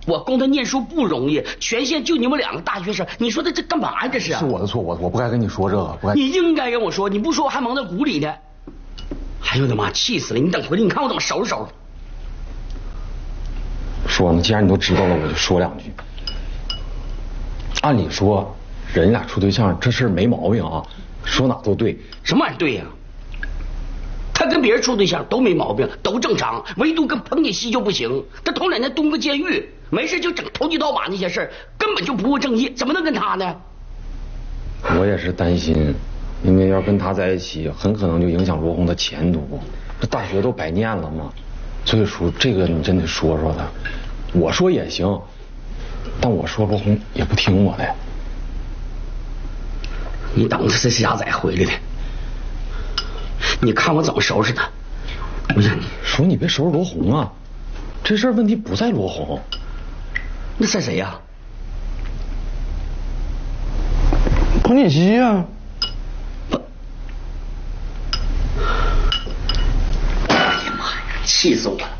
我供他念书不容易，全县就你们2个大学生，你说他这干嘛呀？这是？ 是我的错，我不该跟你说这个，不该。 你应该跟我说，你不说我还蒙在鼓里呢。哎呦我的妈，气死了！你等回来，你看我怎么收拾收拾。 说呢，既然你都知道了，我就说2句。按理说，人俩处对象这事儿没毛病啊，说哪都对。 什么玩意儿对呀？他跟别人处对象都没毛病，都正常，唯独跟彭锦熙就不行。他头2年蹲个监狱，没事就整投机倒把那些事儿，根本就不务正业，怎么能跟他呢？ 我也是担心，因为要跟他在一起，很可能就影响罗红的前途。这大学都白念了嘛，所以说这个你真得说说他。我说也行，但我说罗红也不听我的。 你等着这瞎崽回来的。你看我怎么收拾他！我想你说你别收拾罗红啊，这事儿问题不在罗红， 那在谁呀？ 彭锦熙呀！ 哎呀妈呀，气死我了！